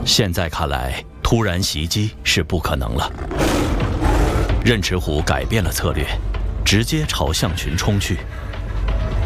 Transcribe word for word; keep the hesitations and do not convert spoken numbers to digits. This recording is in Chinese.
现在看来，突然袭击是不可能了。任池虎改变了策略，直接朝象群冲去。